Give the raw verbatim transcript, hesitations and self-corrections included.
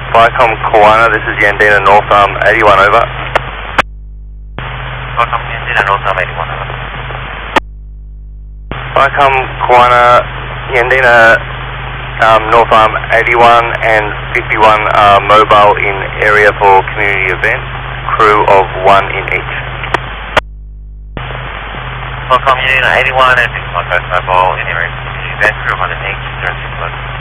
Vicom Kawana, this is Yandina North Arm eighty-one, over. Vicom Yandina North Arm eighty-one, over. Vicom Kawana, Yandina um, North Arm eighty-one and fifty-one are mobile in area for community event, crew of one in each. Vicom Yandina eighty-one and fifty-one both mobile in area for community event, crew of one in each, zero six one.